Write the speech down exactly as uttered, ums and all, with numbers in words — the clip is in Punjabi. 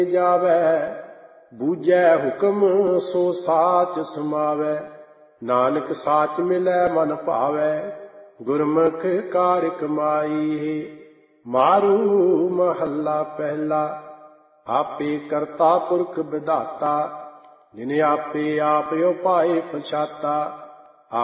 ਜਾਵੈ। ਬੂਝੈ ਹੁਕਮ ਸੋ ਸਾਚ ਸਮਾਵੈ। ਨਾਨਕ ਸਾਚ ਮਿਲੈ ਮਨ ਭਾਵੈ। ਗੁਰਮੁਖ ਕਾਰ ਕਮਾਈ। ਮਾਰੂ ਮਹੱਲਾ ਪਹਿਲਾ। ਆਪੇ ਕਰਤਾ ਪੁਰਖ ਵਿਧਾਤਾ। ਜਿਨ ਆਪੇ ਆਪ ਉਪਾਏ ਪਛਾਤਾ।